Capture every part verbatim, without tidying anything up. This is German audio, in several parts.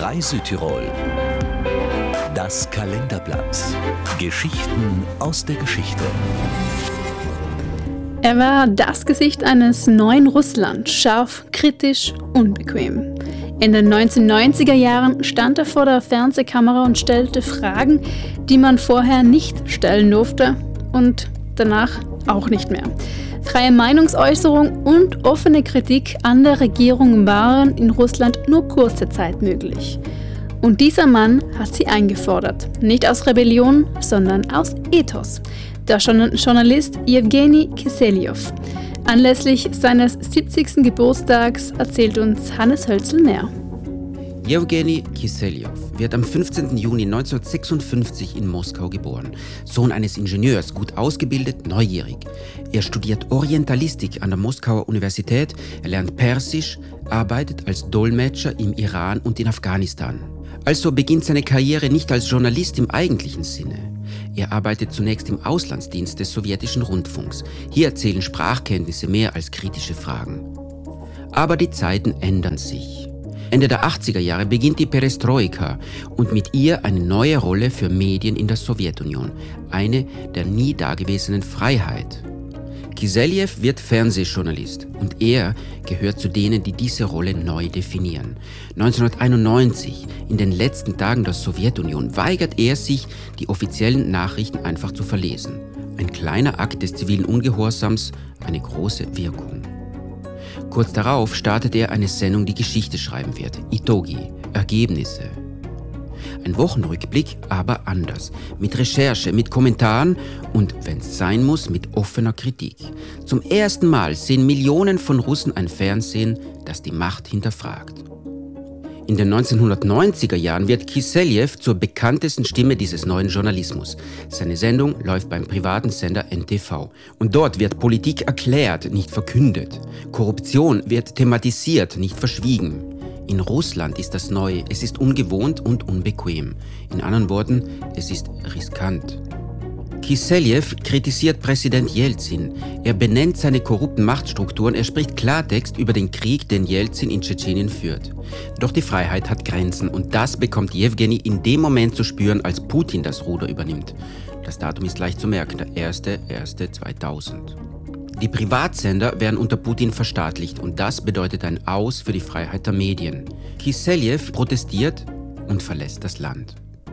Frei Südtirol. Das Kalenderblatt. Geschichten aus der Geschichte. Er war das Gesicht eines neuen Russland, scharf, kritisch, unbequem. In den neunzehnhundertneunziger Jahren stand er vor der Fernsehkamera und stellte Fragen, die man vorher nicht stellen durfte und danach auch nicht mehr. Freie Meinungsäußerung und offene Kritik an der Regierung waren in Russland nur kurze Zeit möglich. Und dieser Mann hat sie eingefordert, nicht aus Rebellion, sondern aus Ethos. Der Journalist Jewgeni Kisseljow. Anlässlich seines siebzigsten Geburtstags erzählt uns Hannes Hölzel mehr. Jewgeni Kisseljow wird am fünfzehnten Juni neunzehnhundertsechsundfünfzig in Moskau geboren. Sohn eines Ingenieurs, gut ausgebildet, neugierig. Er studiert Orientalistik an der Moskauer Universität, er lernt Persisch, arbeitet als Dolmetscher im Iran und in Afghanistan. Also beginnt seine Karriere nicht als Journalist im eigentlichen Sinne. Er arbeitet zunächst im Auslandsdienst des sowjetischen Rundfunks. Hier zählen Sprachkenntnisse mehr als kritische Fragen. Aber die Zeiten ändern sich. Ende der achtziger Jahre beginnt die Perestroika und mit ihr eine neue Rolle für Medien in der Sowjetunion, eine der nie dagewesenen Freiheit. Kisseljow wird Fernsehjournalist und er gehört zu denen, die diese Rolle neu definieren. neunzehnhunderteinundneunzig, in den letzten Tagen der Sowjetunion, weigert er sich, die offiziellen Nachrichten einfach zu verlesen. Ein kleiner Akt des zivilen Ungehorsams, eine große Wirkung. Kurz darauf startet er eine Sendung, die Geschichte schreiben wird. Itogi, Ergebnisse. Ein Wochenrückblick, aber anders. Mit Recherche, mit Kommentaren und, wenn es sein muss, mit offener Kritik. Zum ersten Mal sehen Millionen von Russen ein Fernsehen, das die Macht hinterfragt. In den neunzehnhundertneunziger Jahren wird Kisseljow zur bekanntesten Stimme dieses neuen Journalismus. Seine Sendung läuft beim privaten Sender N T V. Und dort wird Politik erklärt, nicht verkündet. Korruption wird thematisiert, nicht verschwiegen. In Russland ist das neu, es ist ungewohnt und unbequem. In anderen Worten, es ist riskant. Kisseljow kritisiert Präsident Jelzin. Er benennt seine korrupten Machtstrukturen, er spricht Klartext über den Krieg, den Jelzin in Tschetschenien führt. Doch die Freiheit hat Grenzen und das bekommt Jewgeni in dem Moment zu spüren, als Putin das Ruder übernimmt. Das Datum ist leicht zu merken, der erste erste zweitausend. Die Privatsender werden unter Putin verstaatlicht und das bedeutet ein Aus für die Freiheit der Medien. Kisseljow protestiert und verlässt das Land.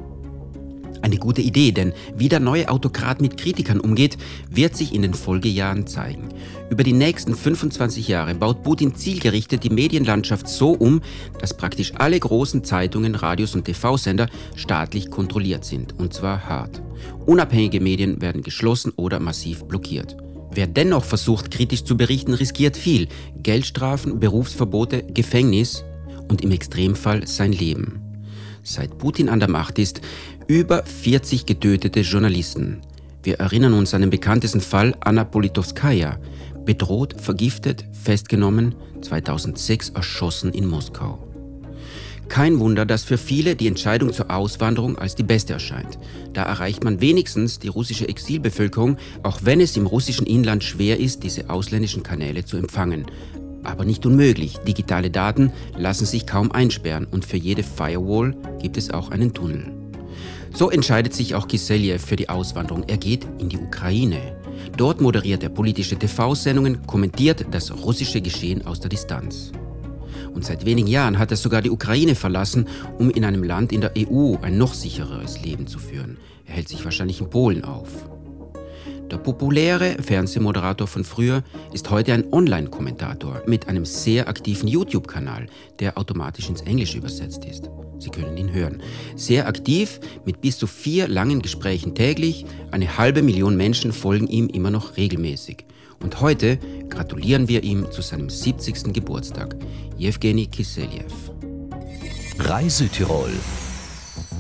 Eine gute Idee, denn wie der neue Autokrat mit Kritikern umgeht, wird sich in den Folgejahren zeigen. Über die nächsten fünfundzwanzig Jahre baut Putin zielgerichtet die Medienlandschaft so um, dass praktisch alle großen Zeitungen, Radios und T V-Sender staatlich kontrolliert sind, und zwar hart. Unabhängige Medien werden geschlossen oder massiv blockiert. Wer dennoch versucht, kritisch zu berichten, riskiert viel. Geldstrafen, Berufsverbote, Gefängnis und im Extremfall sein Leben. Seit Putin an der Macht ist, über vierzig getötete Journalisten. Wir erinnern uns an den bekanntesten Fall Anna Politowskaja, bedroht, vergiftet, festgenommen, zweitausendsechs erschossen in Moskau. Kein Wunder, dass für viele die Entscheidung zur Auswanderung als die beste erscheint. Da erreicht man wenigstens die russische Exilbevölkerung, auch wenn es im russischen Inland schwer ist, diese ausländischen Kanäle zu empfangen. Aber nicht unmöglich, digitale Daten lassen sich kaum einsperren und für jede Firewall gibt es auch einen Tunnel. So entscheidet sich auch Kisseljow für die Auswanderung. Er geht in die Ukraine. Dort moderiert er politische T V-Sendungen, kommentiert das russische Geschehen aus der Distanz. Und seit wenigen Jahren hat er sogar die Ukraine verlassen, um in einem Land in der E U ein noch sichereres Leben zu führen. Er hält sich wahrscheinlich in Polen auf. Der populäre Fernsehmoderator von früher ist heute ein Online-Kommentator mit einem sehr aktiven YouTube-Kanal, der automatisch ins Englische übersetzt ist. Sie können ihn hören. Sehr aktiv, mit bis zu vier langen Gesprächen täglich. Eine halbe Million Menschen folgen ihm immer noch regelmäßig. Und heute gratulieren wir ihm zu seinem siebzigsten Geburtstag. Jewgeni Kisseljow. Frei Südtirol.